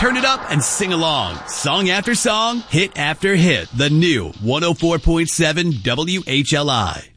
turn it up and sing along. Song after song, hit after hit. The new 104.7 WHLI.